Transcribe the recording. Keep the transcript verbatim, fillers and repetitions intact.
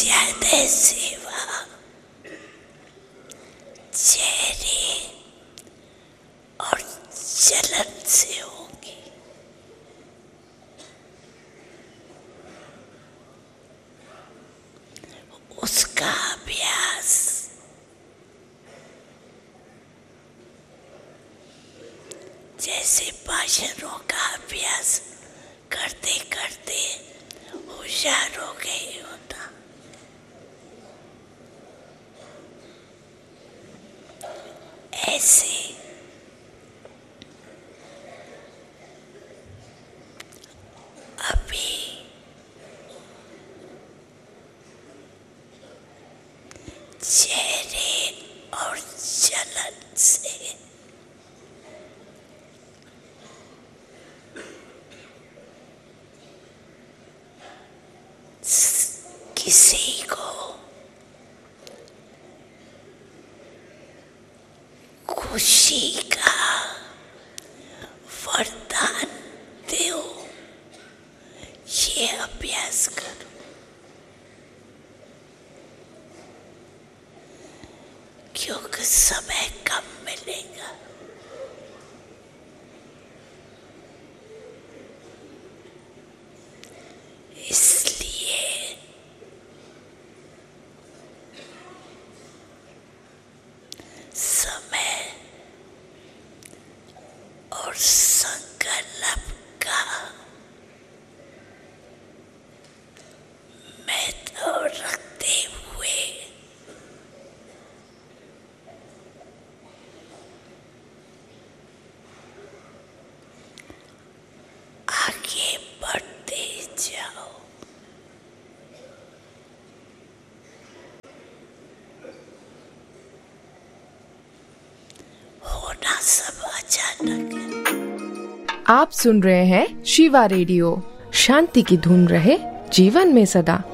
ज्यादा सेवा चेहरे और जलन से होगी। उसका अभ्यास जैसे भाषणों का अभ्यास करते करते होशियार हो गए होता, ऐसे अभी चेहरे और जलन से किसी को खुशी का वरदान दो, ये अभ्यास करो। क्योंकि समय कम मिलेगा, इसलिए समय और संकल्प का महत्व रखते हुए आगे बढ़ते जाओ। होना सब अचानक है। आप सुन रहे हैं शिवा रेडियो। शांति की धुन रहे जीवन में सदा।